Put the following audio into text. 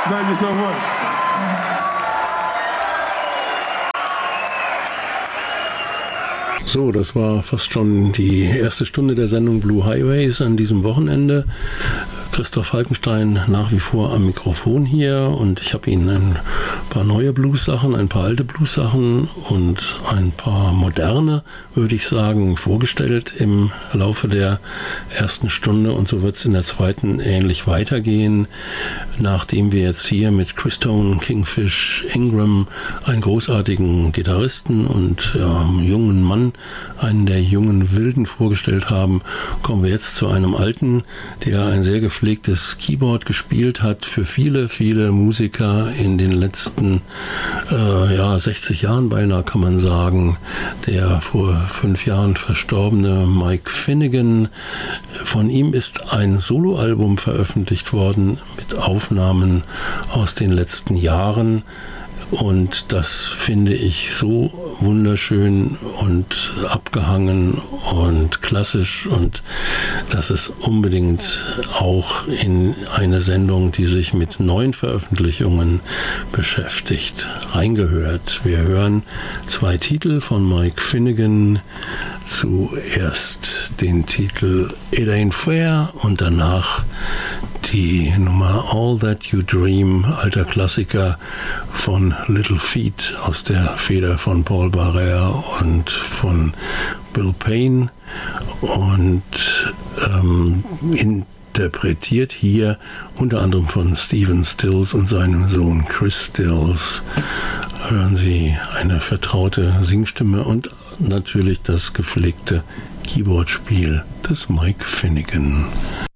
Thank you so much. So, das war fast schon die erste Stunde der Sendung Blue Highways an diesem Wochenende. Christoph Falkenstein nach wie vor am Mikrofon hier und ich habe Ihnen ein paar neue Blues-Sachen, ein paar alte Blues-Sachen und ein paar moderne, würde ich sagen, vorgestellt im Laufe der ersten Stunde und so wird es in der zweiten ähnlich weitergehen, nachdem wir jetzt hier mit Chris Tone, Kingfish, Ingram, einen großartigen Gitarristen und jungen Mann, einen der jungen Wilden vorgestellt haben, kommen wir jetzt zu einem Alten, der ein sehr gepflegtes Keyboard gespielt hat für viele, viele Musiker in den letzten 60 Jahren beinahe, kann man sagen. Der vor 5 Jahren verstorbene Mike Finnegan. Von ihm ist ein Soloalbum veröffentlicht worden mit Aufnahmen aus den letzten Jahren. Und das finde ich so wunderschön und abgehangen und klassisch und das ist unbedingt auch in eine Sendung, die sich mit neuen Veröffentlichungen beschäftigt, reingehört. Wir hören 2 Titel von Mike Finnegan. Zuerst den Titel It Ain't Fair und danach die Nummer All That You Dream, alter Klassiker von Little Feat aus der Feder von Paul Barrère und von Bill Payne und interpretiert hier unter anderem von Stephen Stills und seinem Sohn Chris Stills. Hören Sie eine vertraute Singstimme und natürlich das gepflegte Keyboardspiel des Mike Finnegan.